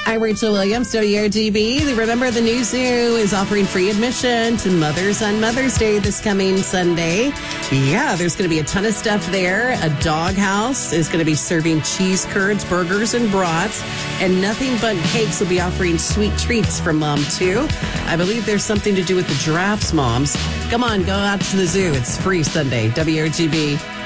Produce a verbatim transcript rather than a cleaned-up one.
I'm Rachel Williams, W O G B. Remember, the new zoo is offering free admission to Mothers on Mother's Day this coming Sunday. Yeah, there's going to be a ton of stuff there. A doghouse is going to be serving cheese curds, burgers, and brats. And Nothing But Cakes will be offering sweet treats from Mom, too. I believe there's something to do with the giraffes, moms. Come on, go out to the zoo. It's free Sunday. W O G B.